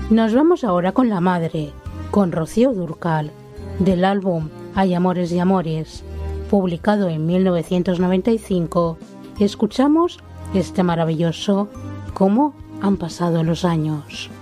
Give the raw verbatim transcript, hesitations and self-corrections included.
Nos vamos ahora con la madre, con Rocío Dúrcal, del álbum Hay amores y amores, publicado en mil novecientos noventa y cinco. Escuchamos este maravilloso Cómo han pasado los años.